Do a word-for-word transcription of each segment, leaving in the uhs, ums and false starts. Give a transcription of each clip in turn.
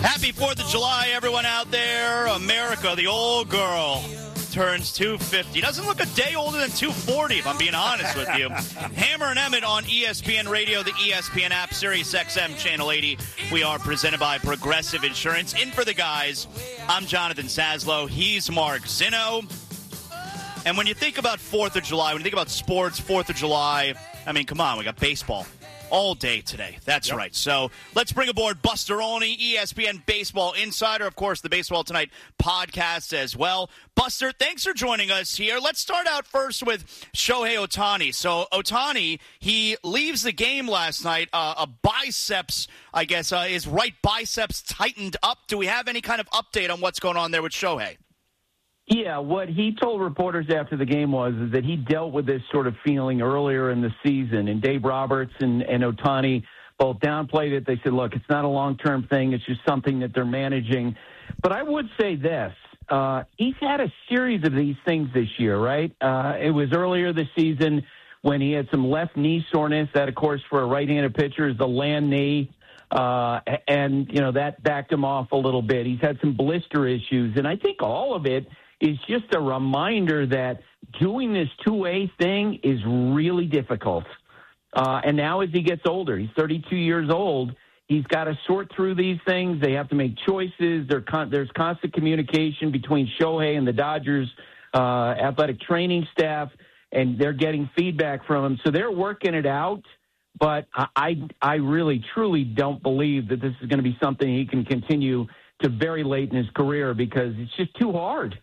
Happy fourth of July, everyone out there. America, the old girl, turns two fifty. Doesn't look a day older than two forty, if I'm being honest with you. Hammer and Emmett on E S P N Radio, the E S P N app, Sirius X M, Channel eighty. We are presented by Progressive Insurance. In for the guys, I'm Jonathan Saslow. He's Mark Zinno. And when you think about fourth of July, when you think about sports, fourth of July, I mean, come on, we got baseball all day today. That's yep. right. So let's bring aboard Buster Olney, E S P N Baseball Insider. Of course, the Baseball Tonight podcast as well. Buster, thanks for joining us here. Let's start out first with Shohei Ohtani. So Ohtani, he leaves the game last night. Uh, a biceps, I guess, uh, his right biceps tightened up. Do we have any kind of update on what's going on there with Shohei? Yeah, what he told reporters after the game was is that he dealt with this sort of feeling earlier in the season, and Dave Roberts and, and Ohtani both downplayed it. They said, look, it's not a long-term thing. It's just something that they're managing. But I would say this. Uh, he's had a series of these things this year, right? Uh, it was earlier this season when he had some left knee soreness. That, of course, for a right-handed pitcher is the land knee. Uh, and, you know, that backed him off a little bit. He's had some blister issues. And I think all of it is just a reminder that doing this two-way thing is really difficult. Uh, and now as he gets older, he's thirty-two years old, he's got to sort through these things. They have to make choices. Con- there's constant communication between Shohei and the Dodgers uh, athletic training staff, and they're getting feedback from him. So they're working it out. But I, I really, truly don't believe that this is going to be something he can continue to very late in his career because it's just too hard.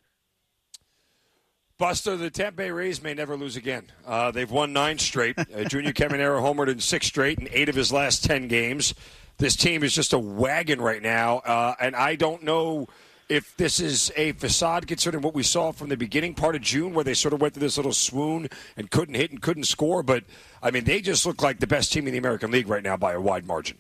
Buster, the Tampa Bay Rays may never lose again. Uh, they've won nine straight. Uh, Junior Caminero homered in six straight in eight of his last ten games. This team is just a wagon right now, uh, and I don't know if this is a facade considering what we saw from the beginning part of June where they sort of went through this little swoon and couldn't hit and couldn't score. But, I mean, they just look like the best team in the American League right now by a wide margin.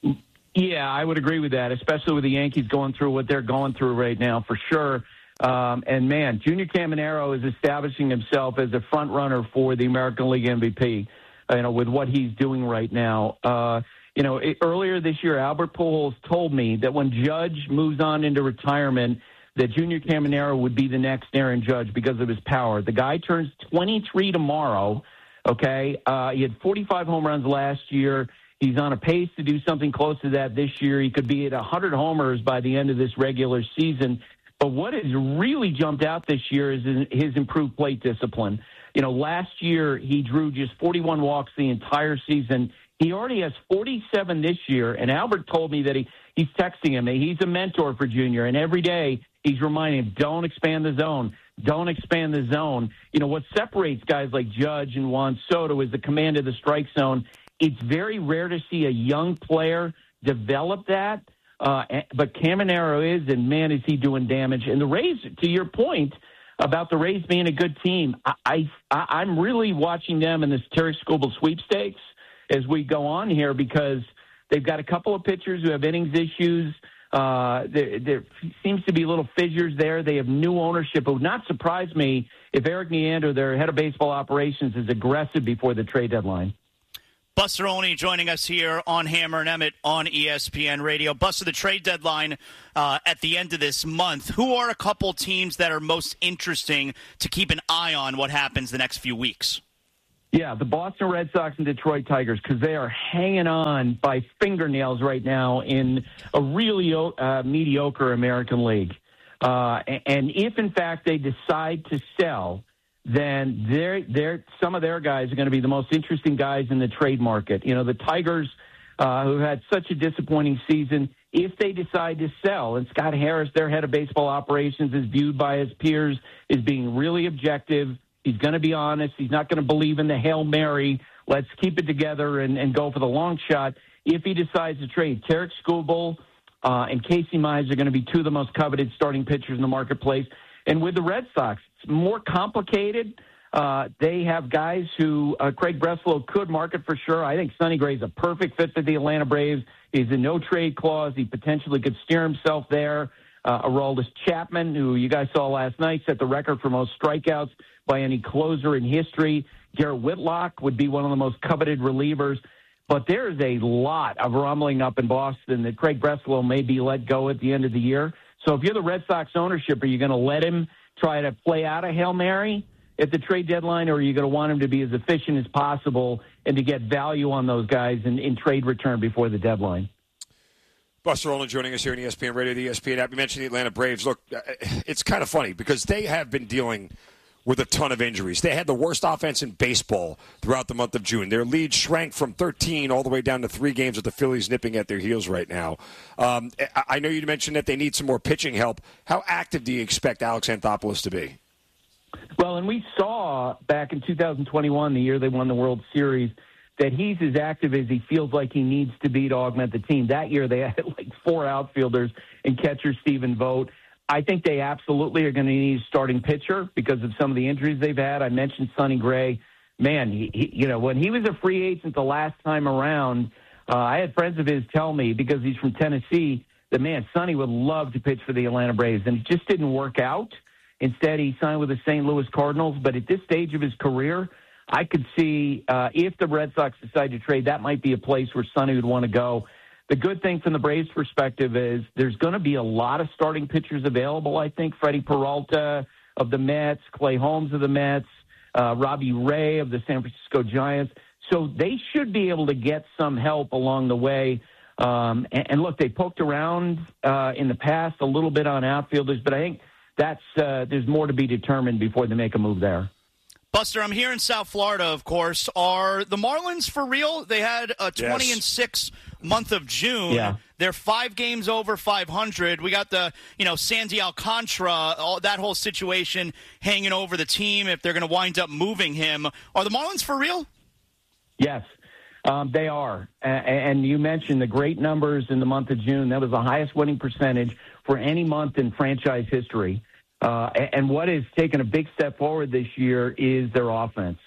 Yeah, I would agree with that, especially with the Yankees going through what they're going through right now for sure. Um, and, man, Junior Caminero is establishing himself as a front runner for the American League M V P, you know, with what he's doing right now. Uh, you know, it, earlier this year, Albert Pujols told me that when Judge moves on into retirement, that Junior Caminero would be the next Aaron Judge because of his power. The guy turns twenty-three tomorrow, okay? Uh, he had forty-five home runs last year. He's on a pace to do something close to that this year. He could be at one hundred homers by the end of this regular season. But what has really jumped out this year is his improved plate discipline. You know, last year he drew just forty-one walks the entire season. He already has forty-seven this year, and Albert told me that he, he's texting him. He's a mentor for Junior, and every day he's reminding him, don't expand the zone. Don't expand the zone. You know, what separates guys like Judge and Juan Soto is the command of the strike zone. It's very rare to see a young player develop that. Uh, but Caminero is, and man, is he doing damage. And the Rays, to your point about the Rays being a good team, I, I, I'm really watching them in this Terry Skubal sweepstakes as we go on here because they've got a couple of pitchers who have innings issues. Uh, there, there seems to be little fissures there. They have new ownership. It would not surprise me if Eric Neander, their head of baseball operations, is aggressive before the trade deadline. Buster Olney joining us here on Hammer and Emmett on E S P N Radio. Buster, the trade deadline uh, at the end of this month. Who are a couple teams that are most interesting to keep an eye on what happens the next few weeks? Yeah, the Boston Red Sox and Detroit Tigers, because they are hanging on by fingernails right now in a really uh, mediocre American League. Uh, and if, in fact, they decide to sell, then they're, they're, some of their guys are going to be the most interesting guys in the trade market. You know, the Tigers, uh, who had such a disappointing season, if they decide to sell, and Scott Harris, their head of baseball operations, is viewed by his peers as being really objective. He's going to be honest. He's not going to believe in the Hail Mary. Let's keep it together and, and go for the long shot. If he decides to trade, Tarik Skubal uh, and Casey Mize are going to be two of the most coveted starting pitchers in the marketplace. And with the Red Sox, it's more complicated. Uh, they have guys who uh, Craig Breslow could market for sure. I think Sonny Gray's a perfect fit for the Atlanta Braves. He's a no-trade clause. He potentially could steer himself there. Uh, Aroldis Chapman, who you guys saw last night, set the record for most strikeouts by any closer in history. Garrett Whitlock would be one of the most coveted relievers. But there is a lot of rumbling up in Boston that Craig Breslow may be let go at the end of the year. So if you're the Red Sox ownership, are you going to let him try to play out a Hail Mary at the trade deadline, or are you going to want him to be as efficient as possible and to get value on those guys in, in trade return before the deadline? Buster Olney joining us here on E S P N Radio, the E S P N app. You mentioned the Atlanta Braves. Look, it's kind of funny because they have been dealing with a ton of injuries. They had the worst offense in baseball throughout the month of June. Their lead shrank from thirteen all the way down to three games with the Phillies nipping at their heels right now. Um, I know you mentioned that they need some more pitching help. How active do you expect Alex Anthopoulos to be? Well, and we saw back in two thousand twenty-one, the year they won the World Series, that he's as active as he feels like he needs to be to augment the team. That year they had like four outfielders and catcher Stephen Vogt. I think they absolutely are going to need a starting pitcher because of some of the injuries they've had. I mentioned Sonny Gray. Man, he, he, you know, when he was a free agent the last time around, uh, I had friends of his tell me, because he's from Tennessee, that, man, Sonny would love to pitch for the Atlanta Braves, and it just didn't work out. Instead, he signed with the Saint Louis Cardinals. But at this stage of his career, I could see uh, if the Red Sox decide to trade, that might be a place where Sonny would want to go. The good thing from the Braves' perspective is there's going to be a lot of starting pitchers available, I think. Freddie Peralta of the Mets, Clay Holmes of the Mets, uh, Robbie Ray of the San Francisco Giants. So they should be able to get some help along the way. Um, and, and, look, they poked around uh, in the past a little bit on outfielders, but I think that's uh, there's more to be determined before they make a move there. Buster, I'm here in South Florida, of course. Are the Marlins for real? They had a twenty and six month of June. Yeah. They're five games over five hundred. We got the, you know, Sandy Alcantara, all, that whole situation hanging over the team if they're going to wind up moving him. Are the Marlins for real? Yes, um, they are. Uh, and you mentioned the great numbers in the month of June. That was the highest winning percentage for any month in franchise history. Uh, and what has taken a big step forward this year is their offense.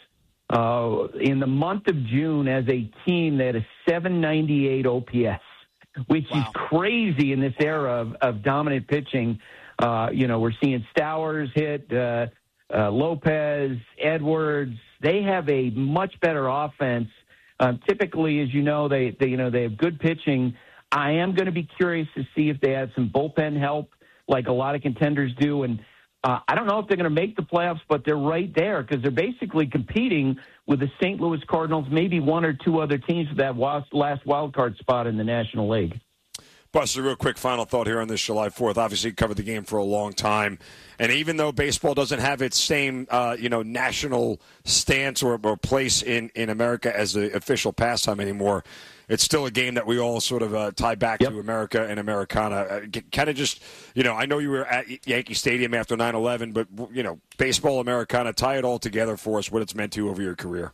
Uh, in the month of June, as a team, they had a seven ninety-eight O P S, which wow. is crazy in this era of, of dominant pitching. Uh, you know, we're seeing Stowers hit, uh, uh, Lopez, Edwards. They have a much better offense. Um, typically, as you know, they, they you know they have good pitching. I am going to be curious to see if they have some bullpen help, like a lot of contenders do. And uh, I don't know if they're going to make the playoffs, but they're right there because they're basically competing with the Saint Louis Cardinals, maybe one or two other teams for that last wild card spot in the National League. Buster, real quick final thought here on this July fourth. Obviously, you covered the game for a long time. And even though baseball doesn't have its same uh, you know, national stance or, or place in, in America as the official pastime anymore, it's still a game that we all sort of uh, tie back yep. to America and Americana. Uh, kind of just, you know, I know you were at Yankee Stadium after nine eleven, but, you know, baseball, Americana, tie it all together for us, what it's meant to you over your career.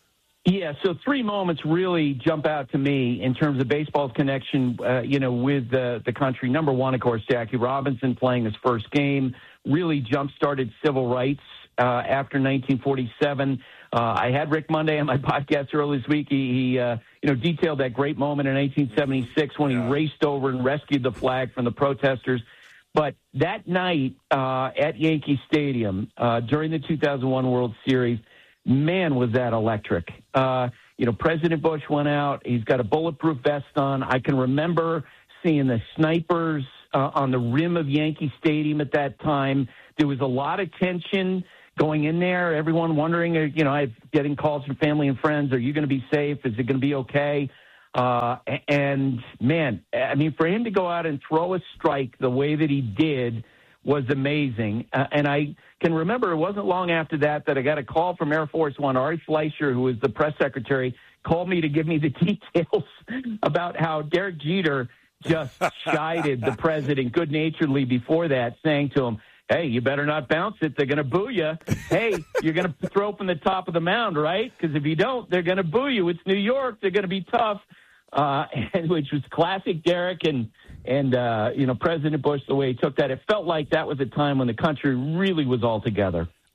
Yeah, so three moments really jump out to me in terms of baseball's connection, uh, you know, with uh, the country. Number one, of course, Jackie Robinson playing his first game, really jump-started civil rights uh, after nineteen forty-seven. Uh, I had Rick Monday on my podcast earlier this week. He, he uh, you know, detailed that great moment in nineteen seventy-six when yeah. he raced over and rescued the flag from the protesters. But that night uh, at Yankee Stadium uh, during the two thousand one World Series, man, was that electric. Uh, you know, President Bush went out. He's got a bulletproof vest on. I can remember seeing the snipers uh, on the rim of Yankee Stadium at that time. There was a lot of tension going in there, everyone wondering, you know, I'm getting calls from family and friends, are you going to be safe? Is it going to be okay? Uh, and, man, I mean, for him to go out and throw a strike the way that he did was amazing. Uh, and I can remember it wasn't long after that that I got a call from Air Force One. Ari Fleischer, who was the press secretary, called me to give me the details about how Derek Jeter just chided the president good-naturedly before that, saying to him, hey, you better not bounce it. They're going to boo you. Hey, you're going to throw from the top of the mound, right? Because if you don't, they're going to boo you. It's New York. They're going to be tough, uh, and which was classic Derek and, and uh, you know, President Bush, the way he took that. It felt like that was a time when the country really was all together.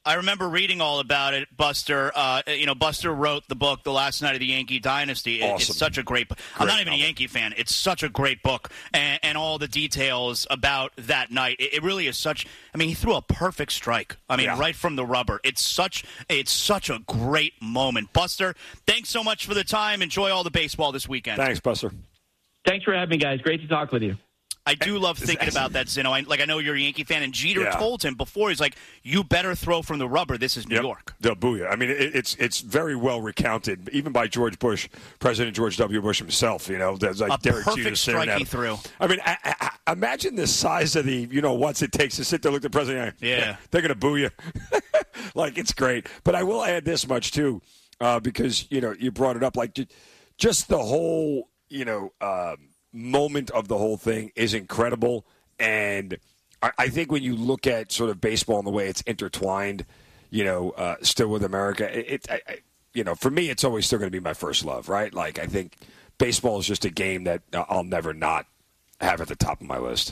I remember reading all about it, Buster. Uh, you know, Buster wrote the book, The Last Night of the Yankee Dynasty. It, awesome. It's such a great book. I'm not even novel. a Yankee fan. It's such a great book, and, and all the details about that night. It, it really is such. I mean, he threw a perfect strike. I mean, yeah. right from the rubber. It's such. It's such a great moment, Buster. Thanks so much for the time. Enjoy all the baseball this weekend. Thanks, Buster. Thanks for having me, guys. Great to talk with you. I do love thinking about that, Zinno. I, like, I know you're a Yankee fan, and Jeter yeah. told him before, he's like, you better throw from the rubber. This is New yep. York. The booyah. I mean, it, it's it's very well recounted, even by George Bush, President George W. Bush himself. You know, there's like a Derek perfect Jeter strike he him. threw. I mean, I, I, imagine the size of the, you know, what's it takes to sit there, look at the president. Yeah. They're going to boo you. Like, it's great. But I will add this much, too, uh, because, you know, you brought it up. Like, just the whole, you know, uh, moment of the whole thing is incredible. And I think when you look at sort of baseball and the way it's intertwined, you know, uh, still with America, it, it I, you know, for me, it's always still going to be my first love, right? Like, I think baseball is just a game that I'll never not have at the top of my list.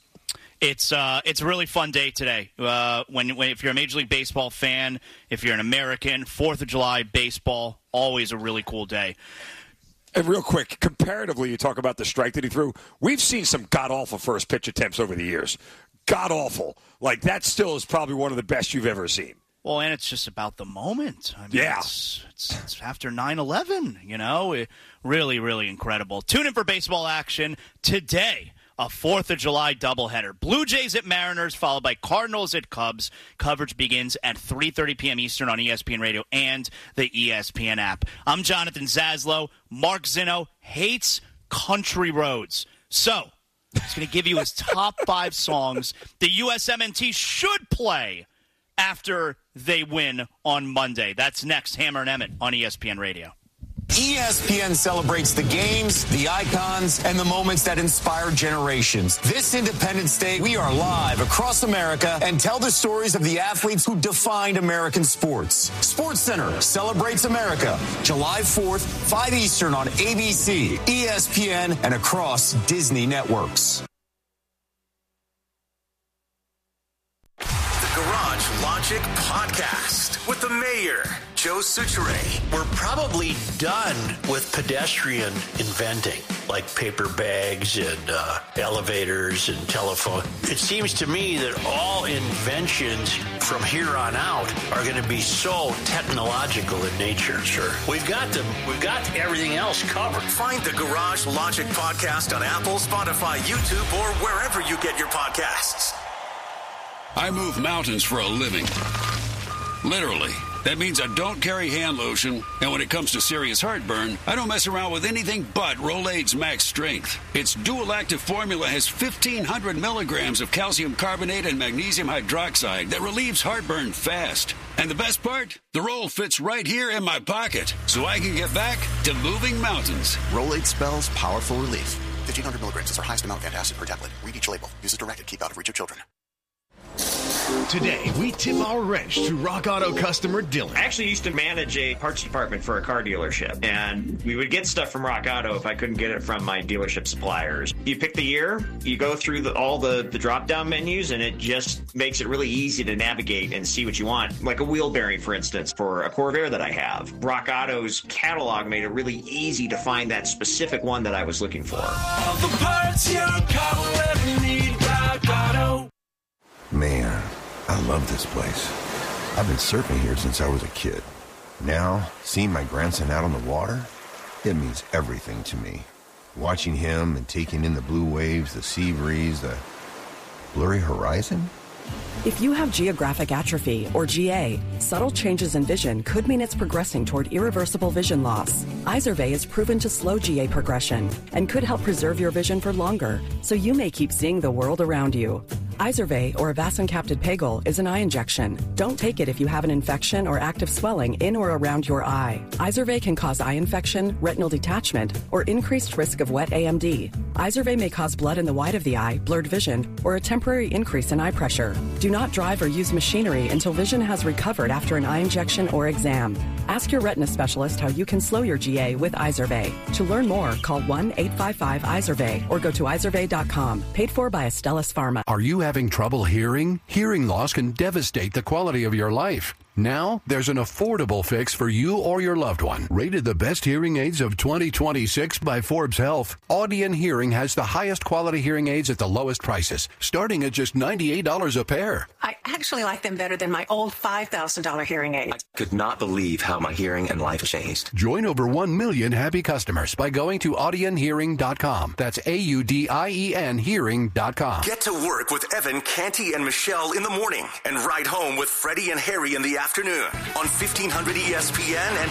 It's uh, it's a really fun day today. Uh, when, when if you're a Major League Baseball fan, if you're an American, Fourth of July baseball, always a really cool day. And real quick, comparatively, you talk about the strike that he threw. We've seen some god-awful first pitch attempts over the years. God-awful. Like, that still is probably one of the best you've ever seen. Well, and it's just about the moment. I mean, yeah. It's, it's, it's after nine eleven, you know. It, really, really incredible. Tune in for baseball action today. A fourth of July doubleheader. Blue Jays at Mariners, followed by Cardinals at Cubs. Coverage begins at three thirty p.m. Eastern on E S P N Radio and the E S P N app. I'm Jonathan Zaslow. Mark Zinno hates country roads. So, he's going to give you his top five songs the U S M N T should play after they win on Monday. That's next. Hammer and Emmett on E S P N Radio. E S P N celebrates the games, the icons, and the moments that inspire generations. This Independence Day, we are live across America and tell the stories of the athletes who defined American sports. SportsCenter celebrates America, July fourth, five Eastern on A B C, E S P N, and across Disney networks. The Garage Logic Podcast with the mayor, Joe Soucheray. We're probably done with pedestrian inventing, like paper bags and uh, elevators and telephone. It seems to me that all inventions from here on out are going to be so technological in nature. Sure. We've got them. We've got everything else covered. Find the Garage Logic Podcast on Apple, Spotify, YouTube, or wherever you get your podcasts. I move mountains for a living. Literally. That means I don't carry hand lotion, and when it comes to serious heartburn, I don't mess around with anything but Rolaids Max Strength. Its dual-active formula has fifteen hundred milligrams of calcium carbonate and magnesium hydroxide that relieves heartburn fast. And the best part? The roll fits right here in my pocket, so I can get back to moving mountains. Rolaids spells powerful relief. fifteen hundred milligrams is our highest amount of antacid per tablet. Read each label. Use as directed. Keep out of reach of children. Today, we tip our wrench to Rock Auto customer Dylan. I actually used to manage a parts department for a car dealership, and we would get stuff from Rock Auto if I couldn't get it from my dealership suppliers. You pick the year, you go through the, all the, the drop-down menus, and it just makes it really easy to navigate and see what you want. Like a wheel bearing, for instance, for a Corvair that I have. Rock Auto's catalog made it really easy to find that specific one that I was looking for. All the parts your car will ever need, Rock Auto. Man, I love this place. I've been surfing here since I was a kid. Now, seeing my grandson out on the water, it means everything to me. Watching him and taking in the blue waves, the sea breeze, the blurry horizon. If you have geographic atrophy, or G A, subtle changes in vision could mean it's progressing toward irreversible vision loss. Izervay is proven to slow G A progression and could help preserve your vision for longer, so you may keep seeing the world around you. Izervay, or avacincaptad pegol, is an eye injection. Don't take it if you have an infection or active swelling in or around your eye. Izervay can cause eye infection, retinal detachment, or increased risk of wet A M D. Izervay may cause blood in the white of the eye, blurred vision, or a temporary increase in eye pressure. Do not drive or use machinery until vision has recovered after an eye injection or exam. Ask your retina specialist how you can slow your G A with Izervay. To learn more, call one eight five five Izervay or go to izervay dot com. Paid for by Astellas Pharma. Are you having trouble hearing? Hearing loss can devastate the quality of your life. Now, there's an affordable fix for you or your loved one. Rated the best hearing aids of twenty twenty-six by Forbes Health, Audion Hearing has the highest quality hearing aids at the lowest prices, starting at just ninety-eight dollars a pair. I actually like them better than my old five thousand dollars hearing aid. I could not believe how my hearing and life changed. Join over one million happy customers by going to audion hearing dot com. That's A U D I E N hearing dot com. Get to work with Evan, Canty, and Michelle in the morning and ride home with Freddie and Harry in the afternoon on fifteen hundred E S P N and